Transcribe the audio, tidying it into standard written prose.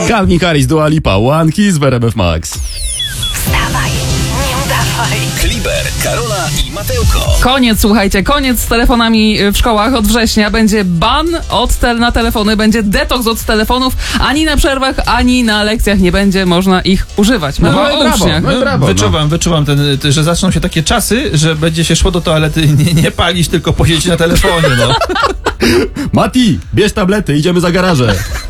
Calvin Harris, Dua Lipa, One Kiss w RMF Max. Wstawaj, nie udawaj. Kliber, Karola i Mateuko. Koniec, słuchajcie, koniec z telefonami w szkołach od września. Będzie ban na telefony, będzie detoks od telefonów. Ani na przerwach, ani na lekcjach nie będzie można ich używać. Mowa o uczniach. Wyczuwam że zaczną się takie czasy, że będzie się szło do toalety nie palić, tylko posiedzieć na telefonie, no. Mati, bierz tablety, idziemy za garażę.